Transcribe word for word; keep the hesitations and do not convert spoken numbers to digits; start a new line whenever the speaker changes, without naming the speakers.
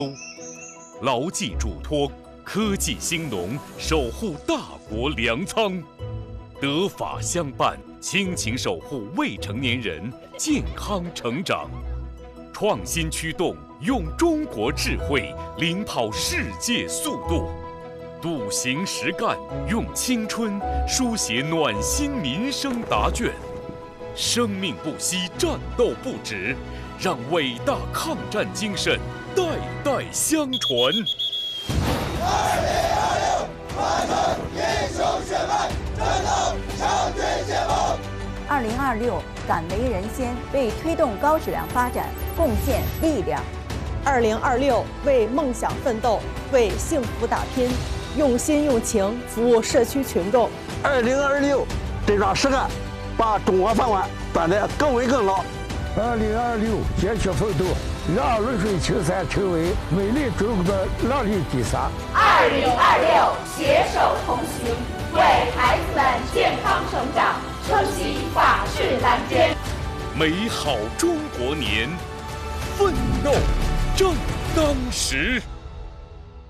牢记嘱托，科技兴农，守护大国粮仓。德法相伴，亲情守护未成年人健康成长。创新驱动，用中国智慧领跑世界速度。笃行实干，用青春书写暖心民生答卷。生命不息，战斗不止，让伟大抗战精神代代相传。
二零二六，完成英雄血脉，战斗强军解放。
二零二六，敢为人先，为推动高质量发展贡献力量。
二零二六，为梦想奋斗，为幸福打拼，用心用情服务社区群众。
二零二六，真抓实干，把中国饭碗端得更稳更牢。
二零二六，坚决奋斗，让泸水青山成为美丽中国的浪里第三。
二零二六，携手同行，为孩子们健康成长撑起法治蓝天。
美好中国年，奋斗正当时。